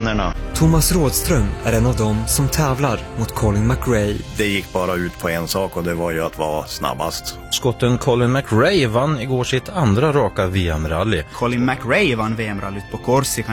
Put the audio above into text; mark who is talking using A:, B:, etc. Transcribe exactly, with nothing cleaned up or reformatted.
A: vännerna.
B: Thomas Rådström är en av dem som tävlar mot Colin McRae.
A: Det gick bara ut på en sak och det var ju att vara snabbast.
C: Skotten Colin McRae vann igår sitt andra raka V M-rally.
D: Colin McRae vann V M-rallyt på Korsika